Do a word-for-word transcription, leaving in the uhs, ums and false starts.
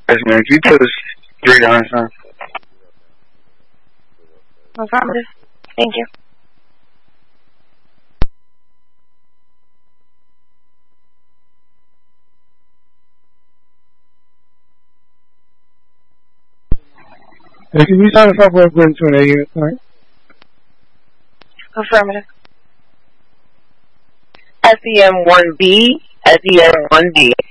Yes, man. Can you put us three down, son? Affirmative. Thank you. Hey, can you sign us off real quick to an A unit point? Affirmative. S E M one B, S E M one B.